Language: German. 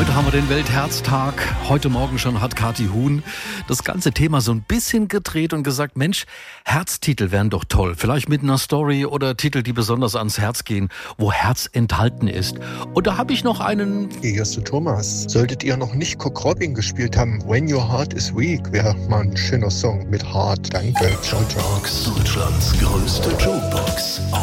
Heute haben wir den Weltherztag. Heute Morgen schon hat Kathi Huhn das ganze Thema so ein bisschen gedreht und gesagt, Mensch, Herztitel wären doch toll. Vielleicht mit einer Story oder Titel, die besonders ans Herz gehen, wo Herz enthalten ist. Und da habe ich noch einen... Hier ist der Thomas. Solltet ihr noch nicht Cock Robin gespielt haben, When Your Heart is Weak wäre mal ein schöner Song mit Heart. Danke. Ciao, ciao. Deutschlands größte Jukebox.